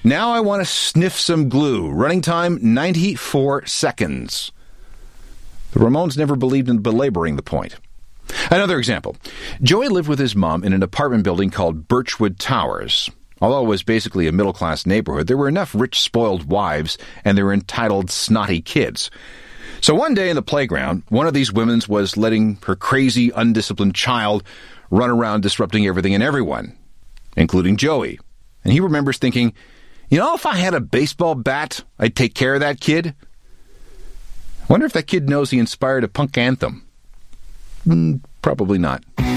Now I want to sniff some glue. Running time, 94 seconds. The Ramones never believed in belaboring the point. Another example. Joey lived with his mom in an apartment building called Birchwood Towers. Although it was basically a middle-class neighborhood, there were enough rich, spoiled wives and their entitled, snotty kids. So one day in the playground, one of these women was letting her crazy, undisciplined child run around disrupting everything and everyone, including Joey. And he remembers thinking, if I had a baseball bat, I'd take care of that kid. I wonder if that kid knows he inspired a punk anthem. Probably not.